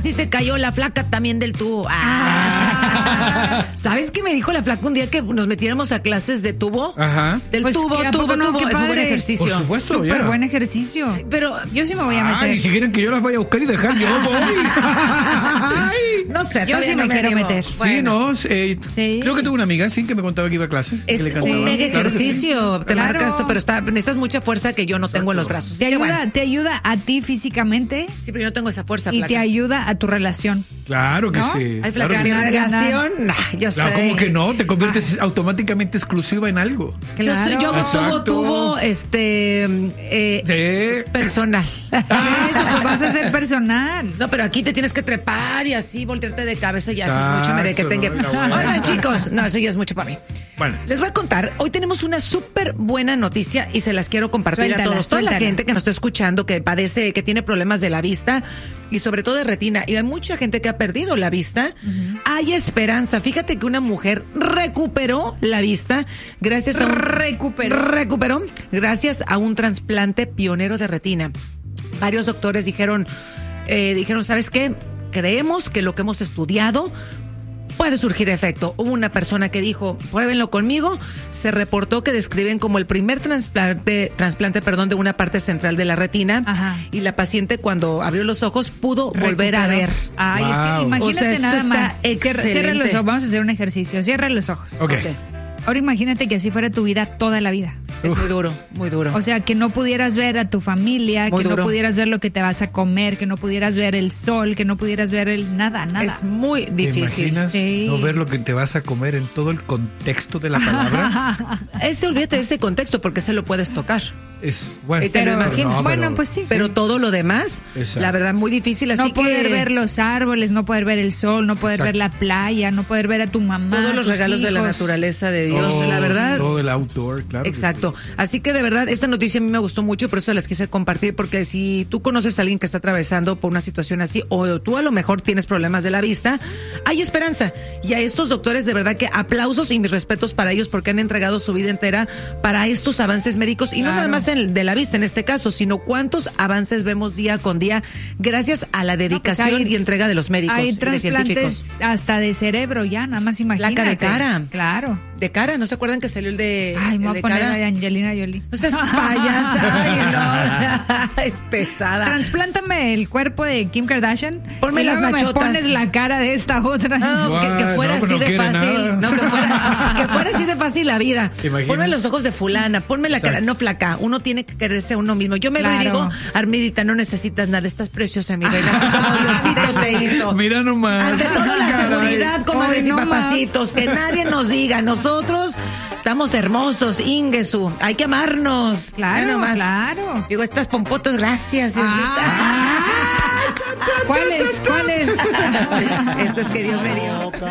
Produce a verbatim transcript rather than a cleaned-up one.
casi se cayó la flaca también del tubo. Ah. ¿Sabes qué me dijo la flaca un día que nos metiéramos a clases de tubo? Ajá. Del Pues, tubo, ¿qué? ¿A tubo, poco no? tubo. Qué Es un buen padre. ejercicio. Por supuesto, Súper ya. buen ejercicio. Pero Yo sí me voy a meter. Ay, si quieren que yo las vaya a buscar y dejar, yo voy. Ay. no sé, Yo todavía sí no me quiero animo. meter. Sí, Bueno, no, eh, Sí. creo que tuve una amiga, sí, que me contaba que iba a clases. Es que le cantaba. un mega Claro que sí. ejercicio. Te Claro. marcas esto, pero está, necesitas mucha fuerza que yo no tengo en los brazos. Te Así que ayuda, bueno. te ayuda a ti físicamente Sí, pero yo no tengo esa fuerza, y flaca. te ayuda a tu relación. Claro que ¿No? sí. Ay, claro flaca, que mi sí. relación, nah, yo sé. Claro, como que no, te conviertes automáticamente exclusiva en algo. Yo, soy, yo hago tubo, Exacto. tubo, este, eh, De... personal. Eso, pues vas a ser personal. No, pero aquí te tienes que trepar y así voltearte de cabeza y ya eso es Exacto, mucho, mere que tenga. no, ya bueno. Oigan, chicos, no, eso ya es mucho para mí. Bueno. Les voy a contar, hoy tenemos una súper buena noticia y se las quiero compartir Suéltala, a todos. Toda la suéltala. gente que nos está escuchando, que padece, que tiene problemas de la vista y sobre todo de retina. Y hay mucha gente que ha perdido la vista. Hay esperanza. Fíjate que una mujer recuperó la vista gracias a un... Recuperó. Recuperó gracias a un trasplante pionero de retina. Varios doctores dijeron, eh, dijeron, ¿sabes qué? Creemos que lo que hemos estudiado puede surgir efecto. Hubo una persona que dijo, pruébenlo conmigo. Se reportó que describen como el primer trasplante, trasplante, perdón, de una parte central de la retina. Ajá. Y la paciente cuando abrió los ojos pudo volver a ver. Recuperó. Ay, es Wow. que imagínate O sea, eso nada está más. Cierra, cierra excelente. los ojos. Vamos a hacer un ejercicio. Cierra los ojos. Ok. Ok. Ahora imagínate que así fuera tu vida toda la vida. Es Uf. muy duro, muy duro. O sea, que no pudieras ver a tu familia, Muy que duro. no pudieras ver lo que te vas a comer, que no pudieras ver el sol, que no pudieras ver el nada, nada. es muy ¿Te difícil. imaginas Sí. no ver lo que te vas a comer en todo el contexto de la palabra? Ese, olvídate de ese contexto porque se lo puedes tocar. Es bueno. Y te lo Pero- imaginas. no, bueno, pero- pues sí. Pero todo lo demás, Exacto. la verdad, muy difícil. Así no poder que ver los árboles, no poder ver el sol, no poder Exacto. ver la playa, no poder ver a tu mamá. todos los tus regalos de la hijos. naturaleza de Dios, Todo- la verdad. Todo el outdoor, claro. que Exacto. Así que de verdad, esta noticia a mí me gustó mucho y por eso las quise compartir, porque si tú conoces a alguien que está atravesando por una situación así, o tú a lo mejor tienes problemas de la vista, hay esperanza. Y a estos doctores, de verdad que aplausos y mis respetos para ellos porque han entregado su vida entera para estos avances médicos, y no Claro. nada más en, de la vista en este caso, sino cuántos avances vemos día con día gracias a la dedicación pues hay- y entrega de los médicos Hay y de científicos. trasplantes hasta de cerebro ya, nada más imagínate. Placa de cara. Claro. De cara, ¿no se acuerdan que salió el de, Ay, el me voy de a poner cara? a Angelina Jolie. No seas payasa. Ay, no. Es pesada. Transplántame el cuerpo de Kim Kardashian. Ponme y las luego nachotas. me pones la cara de esta otra. No, Guau, que, que fuera no, así pero no de quiere fácil. nada. No, que fuera, que fuera así de fácil la vida. ¿Te imaginas? Ponme los ojos de fulana, ponme la cara, Exacto. no flaca. Uno tiene que quererse a uno mismo. Yo me veo y Claro. digo, Armidita, no necesitas nada, estás preciosa, mi reina. Así como Diosito te hizo. Mira nomás. Ante todo la Caray. seguridad, comadres Hoy y no papacitos, que nadie nos diga, nosotros estamos hermosos, Ingesu, hay que amarnos. Claro, Mira nomás. claro. Digo, estas pompotas, gracias, Diosita. Ah. ¿Cuáles? ¿Cuáles? Esto es que Dios me dio.